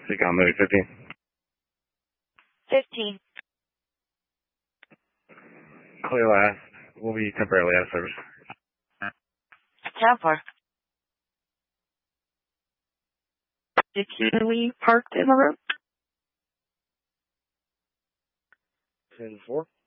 Take on movie 15. 15. Clear last. We'll be temporarily out of service. How far? We parked in the road. 10-4.